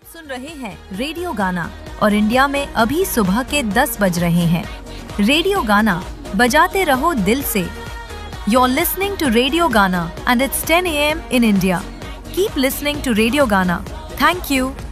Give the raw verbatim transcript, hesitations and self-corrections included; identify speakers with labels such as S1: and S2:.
S1: सुन रहे हैं रेडियो गाना और इंडिया में अभी सुबह के दस बज रहे हैं। रेडियो गाना बजाते रहो दिल से। You're listening to Radio Gana and it's ten a m in India. Keep listening to Radio Gana. Thank you.